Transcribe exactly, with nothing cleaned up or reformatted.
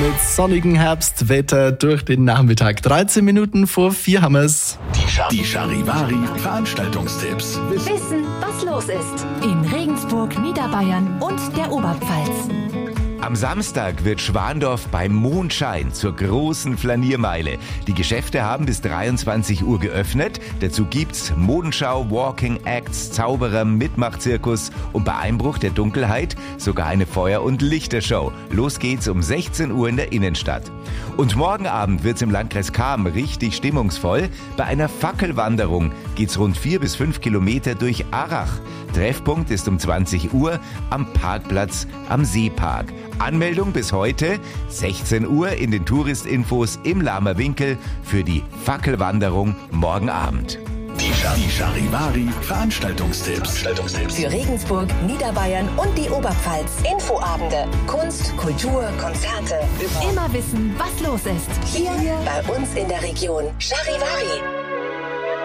mit sonnigem Herbstwetter durch den Nachmittag. dreizehn Minuten vor vier haben wir's. Die Charivari Veranstaltungstipps. Wissen, was los ist. In Regensburg, Niederbayern und der Oberpfalz. Am Samstag wird Schwandorf beim Mondschein zur großen Flaniermeile. Die Geschäfte haben bis dreiundzwanzig Uhr geöffnet. Dazu gibt's Modenschau, Walking Acts, Zauberer, Mitmachzirkus und bei Einbruch der Dunkelheit sogar eine Feuer- und Lichtershow. Los geht's um sechzehn Uhr in der Innenstadt. Und morgen Abend wird's im Landkreis Cham richtig stimmungsvoll. Bei einer Fackelwanderung geht's rund vier bis fünf Kilometer durch Arach. Treffpunkt ist um zwanzig Uhr am Parkplatz am Seepark. Anmeldung bis heute sechzehn Uhr in den Touristinfos im Lahmer Winkel für die Fackelwanderung morgen Abend. Die, die Charivari Veranstaltungstipps. Für Regensburg, Niederbayern und die Oberpfalz. Infoabende, Kunst, Kultur, Konzerte. Immer wissen, was los ist. Hier bei uns in der Region. Charivari.